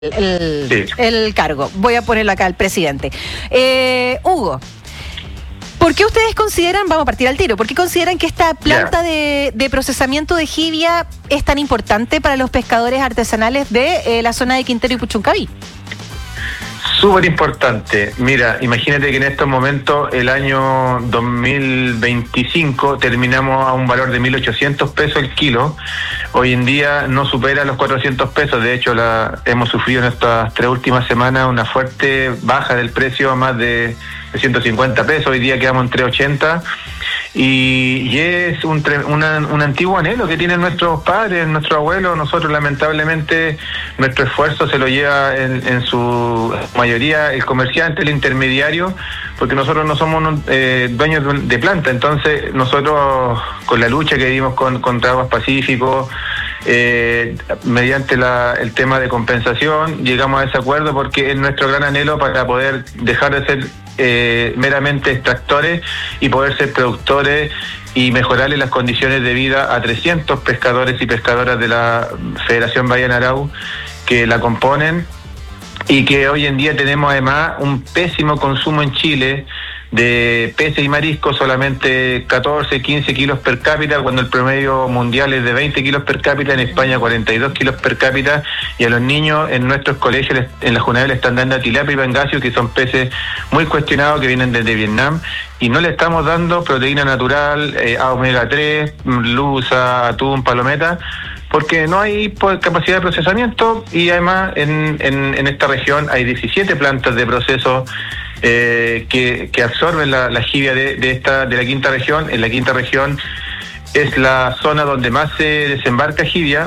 el cargo. Voy a ponerlo acá al presidente. Hugo, ¿por qué ustedes consideran, vamos a partir al tiro, por qué consideran que esta planta de procesamiento de jibia es tan importante para los pescadores artesanales de la zona de Quintero y Puchuncaví? Súper importante. Mira, imagínate que en estos momentos, el año 2025, terminamos a un valor de 1.800 pesos el kilo. Hoy en día no supera los 400 pesos. De hecho, hemos sufrido en estas 3 últimas semanas una fuerte baja del precio a más de 150 pesos. Hoy día quedamos en 380. Y es un antiguo anhelo que tienen nuestros padres, nuestros abuelos. Nosotros, lamentablemente, nuestro esfuerzo se lo lleva en su mayoría el comerciante, el intermediario, porque nosotros no somos dueños de planta. Entonces, nosotros, con la lucha que dimos contra Aguas Pacífico, mediante el tema de compensación, llegamos a ese acuerdo porque es nuestro gran anhelo para poder dejar de ser meramente extractores y poder ser productores y mejorarle las condiciones de vida a 300 pescadores y pescadoras de la Federación Bahía Narau que la componen, y que hoy en día tenemos además un pésimo consumo en Chile de peces y mariscos, solamente 14, 15 kilos per cápita, cuando el promedio mundial es de 20 kilos per cápita, en España 42 kilos per cápita, y a los niños en nuestros colegios, en la Junave, le están dando tilapia y pangasio, que son peces muy cuestionados que vienen desde Vietnam, y no le estamos dando proteína natural, omega 3, lusa, atún, palometa, porque no hay capacidad de procesamiento. Y además en esta región hay 17 plantas de proceso que absorben la jibia de la quinta región. En la quinta región es la zona donde más se desembarca jibia,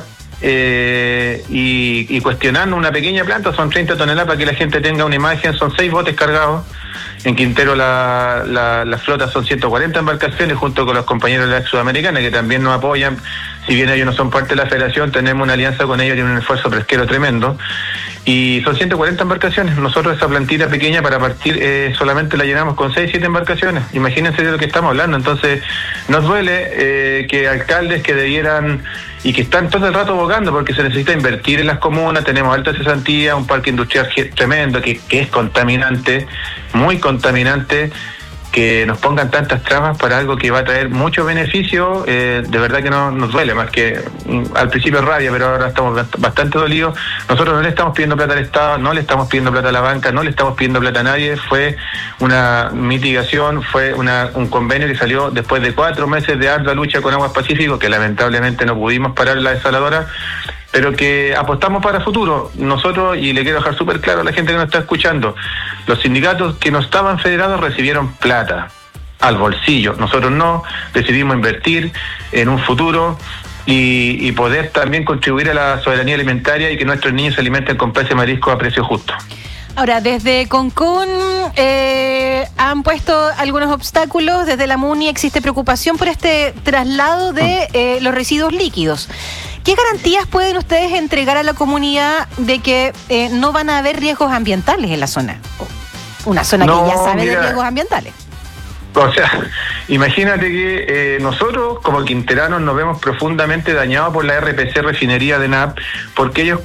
y cuestionando una pequeña planta, son 30 toneladas, para que la gente tenga una imagen, son 6 botes cargados. En Quintero la flota son 140 embarcaciones, junto con los compañeros de la Sudamericana, que también nos apoyan. Si bien ellos no son parte de la federación, tenemos una alianza con ellos y un esfuerzo pesquero tremendo. Y son 140 embarcaciones. Nosotros esa plantita pequeña para partir solamente la llenamos con 6, 7 embarcaciones. Imagínense de lo que estamos hablando. Entonces nos duele que alcaldes que debieran y que están todo el rato abogando, porque se necesita invertir en las comunas, tenemos alta cesantía, un parque industrial tremendo que es contaminante, muy contaminante, que nos pongan tantas trabas para algo que va a traer mucho beneficio. De verdad que no nos duele, más que al principio rabia, pero ahora estamos bastante dolidos. Nosotros no le estamos pidiendo plata al Estado, no le estamos pidiendo plata a la banca, no le estamos pidiendo plata a nadie. Fue una mitigación, fue un convenio que salió después de 4 meses de ardua lucha con Aguas Pacífico, que lamentablemente no pudimos parar la desaladora, pero que apostamos para el futuro. Nosotros, y le quiero dejar súper claro a la gente que nos está escuchando, los sindicatos que no estaban federados recibieron plata al bolsillo. Nosotros no, decidimos invertir en un futuro y poder también contribuir a la soberanía alimentaria y que nuestros niños se alimenten con peces y mariscos a precio justo. Ahora, desde Concón han puesto algunos obstáculos. Desde la MUNI existe preocupación por este traslado de los residuos líquidos. ¿Qué garantías pueden ustedes entregar a la comunidad de que no van a haber riesgos ambientales en la zona? Una zona que ya sabe de riesgos ambientales. O sea, imagínate que nosotros como quinteranos nos vemos profundamente dañados por la RPC refinería de NAP, porque ellos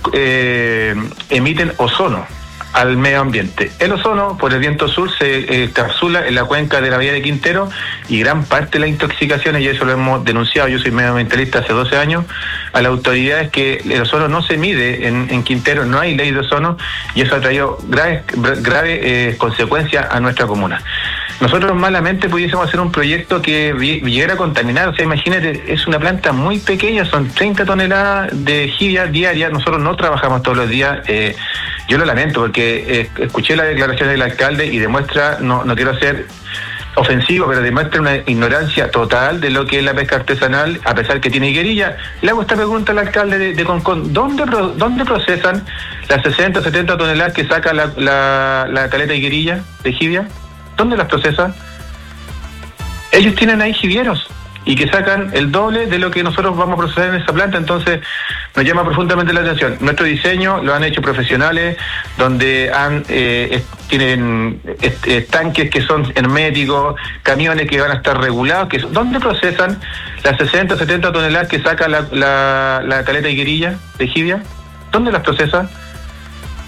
emiten ozono al medio ambiente. El ozono, por el viento sur, se encapsula en la cuenca de la bahía de Quintero, y gran parte de las intoxicaciones, y eso lo hemos denunciado, yo soy medioambientalista hace 12 años, a las autoridades, que el ozono no se mide en Quintero, no hay ley de ozono, y eso ha traído graves consecuencias a nuestra comuna. Nosotros malamente pudiésemos hacer un proyecto que llegara a contaminar. O sea, imagínate, es una planta muy pequeña, son 30 toneladas de jibia diaria. Nosotros no trabajamos todos los días. Yo lo lamento porque escuché la declaración del alcalde y demuestra, no quiero ser ofensivo, pero demuestra una ignorancia total de lo que es la pesca artesanal, a pesar que tiene higuerilla. Le hago esta pregunta al alcalde de Concón: ¿dónde procesan las 60, 70 toneladas que saca la caleta higuerilla de jibia? ¿Dónde las procesan? Ellos tienen ahí jibieros y que sacan el doble de lo que nosotros vamos a procesar en esa planta. Entonces nos llama profundamente la atención. Nuestro diseño lo han hecho profesionales, donde tienen tanques que son herméticos, camiones que van a estar regulados. ¿Dónde procesan las 60, 70 toneladas que saca la caleta higuerilla de jibia? ¿Dónde las procesan?